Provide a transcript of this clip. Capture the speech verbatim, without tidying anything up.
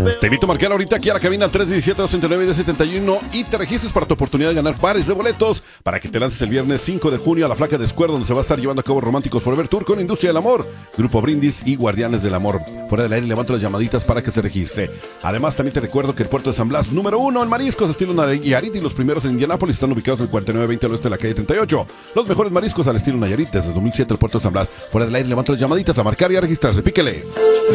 Te invito a marcar ahorita aquí a la cabina tres diecisiete, doscientos nueve, diez setenta y uno y te registres para tu oportunidad de ganar pares de boletos para que te lances el viernes cinco de junio a la Flaca de Square, donde se va a estar llevando a cabo Románticos Forever Tour con Industria del Amor, Grupo Brindis y Guardianes del Amor. Fuera del aire levanto las llamaditas para que se registre. Además, también te recuerdo que el puerto de San Blas, número uno en mariscos, estilo Nayarit, y los primeros en Indianápolis están ubicados en el cuarenta y nueve veinte al oeste de la calle treinta y ocho. Los mejores mariscos al estilo Nayarit desde dos mil siete, el puerto de San Blas. Fuera del aire levanto las llamaditas a marcar y a registrarse. Píquele.